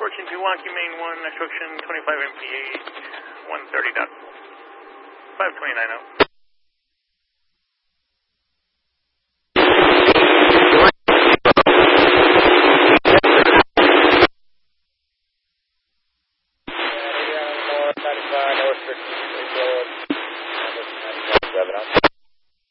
Fortune Pewaukee, Main 1, instruction 25 MPA, 130.529 out. North 95, North 13, 7 out.